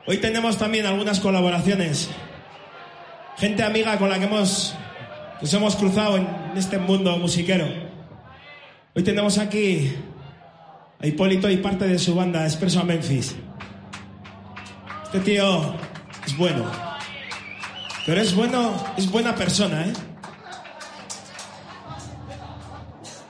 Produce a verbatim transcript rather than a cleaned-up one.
Hoy tenemos también algunas colaboraciones. Gente amiga con la que hemos, nos hemos cruzado en este mundo musiquero. Hoy tenemos aquí a Hipólito y parte de su banda Expreso a Memphis. Este tío es bueno. Pero es bueno, es buena persona, ¿eh?